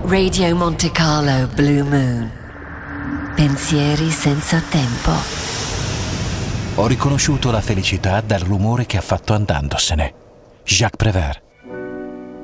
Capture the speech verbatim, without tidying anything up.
Radio Monte Carlo Blue Moon. Pensieri senza tempo. Ho riconosciuto la felicità dal rumore che ha fatto andandosene. Jacques Prévert.